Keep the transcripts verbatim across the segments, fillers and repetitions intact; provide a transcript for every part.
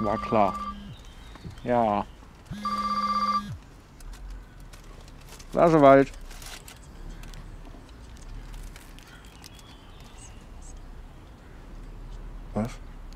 War klar. Ja. War soweit. Was?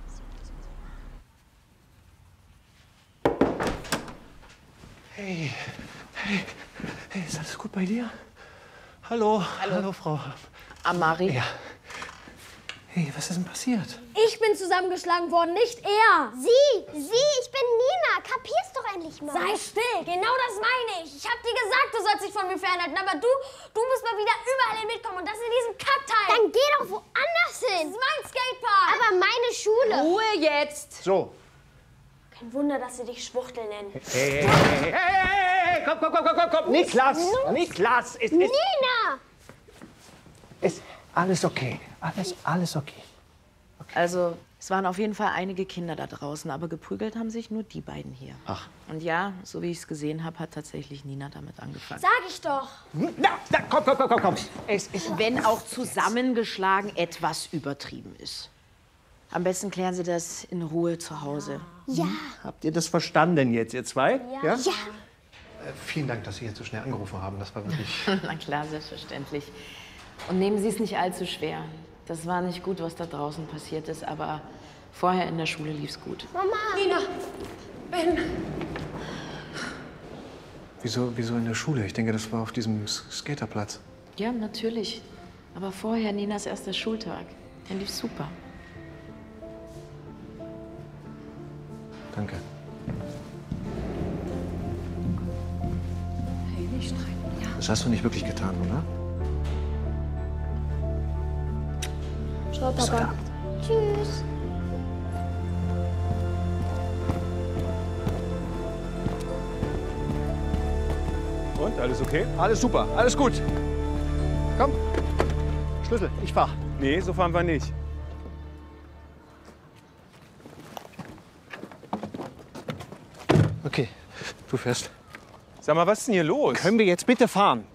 Hey, hey, hey, ist alles gut bei dir? Hallo, hallo, hallo Frau Amari. Ja. Hey, was ist denn passiert? Ich bin zusammengeschlagen worden, nicht er. Sie, sie, ich bin Nina. Kapier's doch endlich mal. Sei still, genau das meine ich. Ich hab dir gesagt, du sollst dich von mir fernhalten, aber du, du musst mal wieder überall mitkommen und das in diesem Kackteil. Dann geh doch woanders hin. Das ist mein Skatepark. Aber meine Schule. Ruhe jetzt. So. Kein Wunder, dass sie dich Schwuchtel nennen. Hey, hey, hey, hey, hey, komm, komm, komm, komm, komm, komm. Niklas, Niklas, ist, ist, Nina. ist alles okay. Alles, alles okay. Also, es waren auf jeden Fall einige Kinder da draußen, aber geprügelt haben sich nur die beiden hier. Ach. Und ja, so wie ich es gesehen habe, hat tatsächlich Nina damit angefangen. Sag ich doch. Na, na, komm, komm, komm, komm, komm. Es ist Wenn auch zusammengeschlagen etwas übertrieben ist. Am besten klären Sie das in Ruhe zu Hause. Ja. Habt ihr das verstanden jetzt, ihr zwei? Ja. Ja. Äh, vielen Dank, dass Sie jetzt so schnell angerufen haben. Das war wirklich... Na klar, selbstverständlich. Und nehmen Sie es nicht allzu schwer. Das war nicht gut, was da draußen passiert ist, aber vorher in der Schule lief's gut. Mama. Nina, Ben. Wieso, wieso in der Schule? Ich denke, das war auf diesem S- Skaterplatz. Ja, natürlich. Aber vorher Ninas erster Schultag. Der lief super. Danke. Hey, nicht streiten, ja. Das hast du nicht wirklich getan, oder? Ciao, Papa. Tschüss. Und, alles okay? Alles super, alles gut. Komm, Schlüssel, ich fahr. Nee, so fahren wir nicht. Okay, du fährst. Sag mal, was ist denn hier los? Können wir jetzt bitte fahren?